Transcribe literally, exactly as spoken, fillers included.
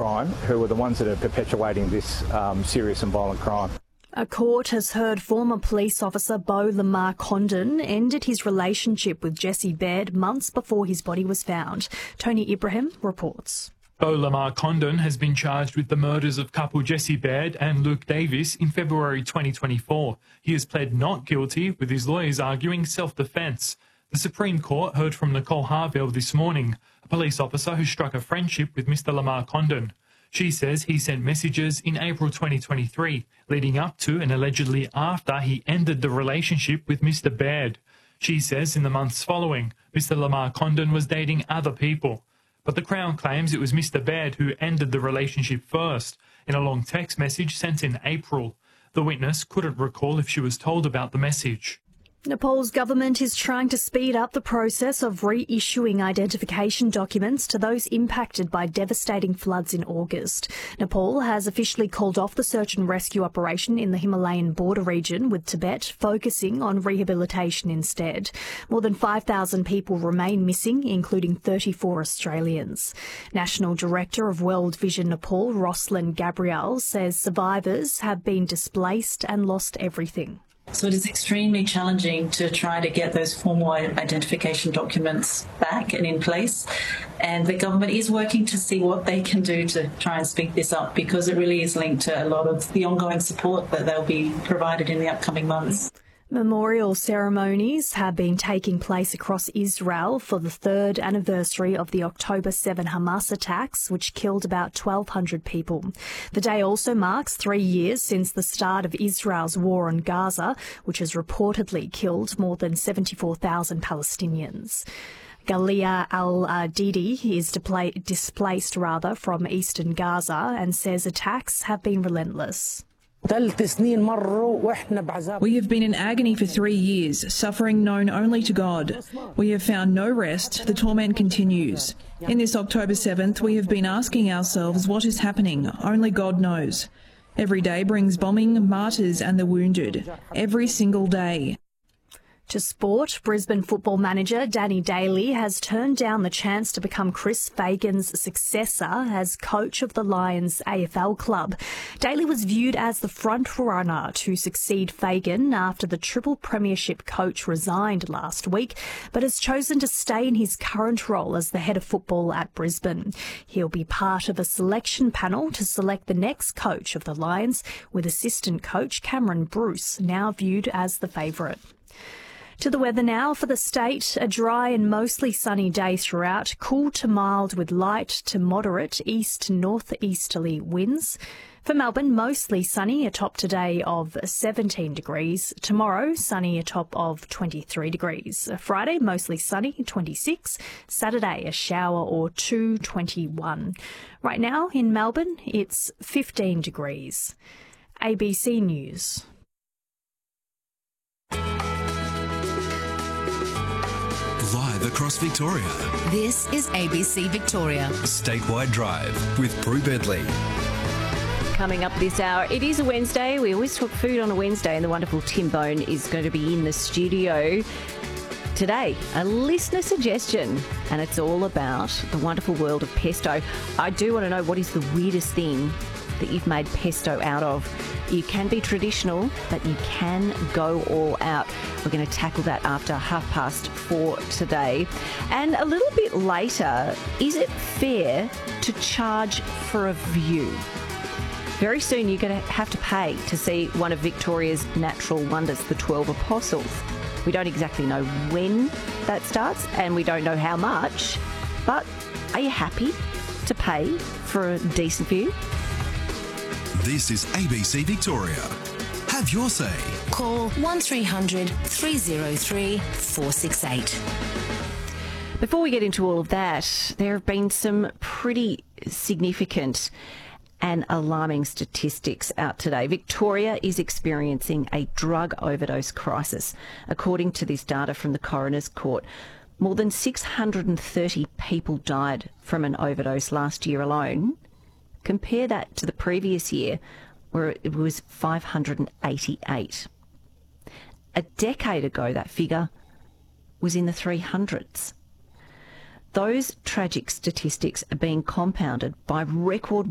crime who are the ones that are perpetuating this um, serious and violent crime. A court has heard former police officer Beau Lamar Condon ended his relationship with Jessie Baird months before his body was found. Tony Ibrahim reports. Beau Lamar Condon has been charged with the murders of couple Jessie Baird and Luke Davis in February twenty twenty-four. He has pled not guilty, with his lawyers arguing self-defence. The Supreme Court heard from Nicole Harville this morning, a police officer who struck a friendship with Mr Lamar Condon. She says he sent messages in April twenty twenty-three, leading up to and allegedly after he ended the relationship with Mr Baird. She says in the months following, Mr Lamar Condon was dating other people. But the Crown claims it was Mr Baird who ended the relationship first, in a long text message sent in April. The witness couldn't recall if she was told about the message. Nepal's government is trying to speed up the process of reissuing identification documents to those impacted by devastating floods in August. Nepal has officially called off the search and rescue operation in the Himalayan border region with Tibet, focusing on rehabilitation instead. More than five thousand people remain missing, including thirty-four Australians. National Director of World Vision Nepal, Roslyn Gabriel, says survivors have been displaced and lost everything. So it is extremely challenging to try to get those formal identification documents back and in place. And the government is working to see what they can do to try and speed this up, because it really is linked to a lot of the ongoing support that they'll be provided in the upcoming months. Memorial ceremonies have been taking place across Israel for the third anniversary of the October seventh Hamas attacks, which killed about twelve hundred people. The day also marks three years since the start of Israel's war on Gaza, which has reportedly killed more than seventy-four thousand Palestinians. Galia al-Didi is displaced rather from eastern Gaza and says attacks have been relentless. We have been in agony for three years, suffering known only to God. We have found no rest. The torment continues. In this October seventh, we have been asking ourselves what is happening. Only God knows. Every day brings bombing, martyrs and the wounded. Every single day. To sport, Brisbane football manager Danny Daly has turned down the chance to become Chris Fagan's successor as coach of the Lions A F L club. Daly was viewed as the front runner to succeed Fagan after the triple premiership coach resigned last week, but has chosen to stay in his current role as the head of football at Brisbane. He'll be part of a selection panel to select the next coach of the Lions, with assistant coach Cameron Bruce now viewed as the favourite. To the weather now for the state. A dry and mostly sunny day throughout. Cool to mild with light to moderate east to northeasterly winds. For Melbourne, mostly sunny, a top today of seventeen degrees. Tomorrow, sunny, a top of twenty-three degrees. Friday, mostly sunny, twenty-six. Saturday, a shower or two, twenty-one. Right now in Melbourne, it's fifteen degrees. A B C News. Live across Victoria. This is A B C Victoria. Statewide Drive with Prue Bedley. Coming up this hour, it is a Wednesday. We always talk food on a Wednesday, and the wonderful Tim Bone is going to be in the studio today. A listener suggestion, and it's all about the wonderful world of pesto. I do want to know, what is the weirdest thing that you've made pesto out of? You can be traditional, but you can go all out. We're going to tackle that after half past four today. And a little bit later, is it fair to charge for a view? Very soon you're going to have to pay to see one of Victoria's natural wonders, the twelve Apostles. We don't exactly know when that starts, and we don't know how much, but are you happy to pay for a decent view? This is A B C Victoria. Have your say. Call one three hundred three oh three four six eight. Before we get into all of that, there have been some pretty significant and alarming statistics out today. Victoria is experiencing a drug overdose crisis. According to this data from the Coroner's Court, more than six hundred thirty people died from an overdose last year alone. Compare that to the previous year, where it was five hundred eighty-eight. A decade ago, that figure was in the three hundreds. Those tragic statistics are being compounded by record